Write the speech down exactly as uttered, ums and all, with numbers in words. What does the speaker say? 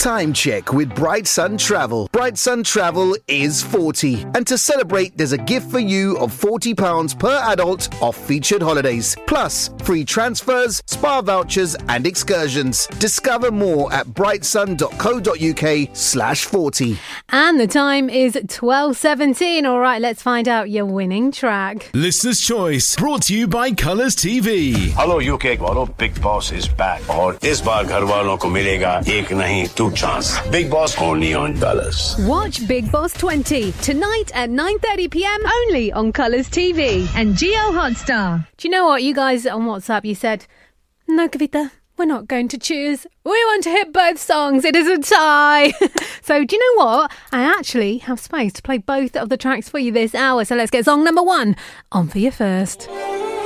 Time check with Bright Sun Travel. Bright Sun Travel is forty. And to celebrate, there's a gift for you of forty pounds per adult off featured holidays. Plus, free transfers, spa vouchers and excursions. Discover more at brightsun.co.uk slash 40. And the time is twelve seventeen. All right, let's find out your winning track. Listener's Choice, brought to you by Colours T V. Hello U K वालों, Big Boss is back और इस बार घर वालों को मिलेगा एक नहीं two chance. Big Boss only on Colours. Watch Big Boss twenty tonight at nine thirty p m only on Colours T V and Geo Hotstar. Do you know what? You guys on WhatsApp, you said, no, Kavita, we're not going to choose. We want to hit both songs. It is a tie. So do you know what? I actually have space to play both of the tracks for you this hour. So let's get song number one on for you first.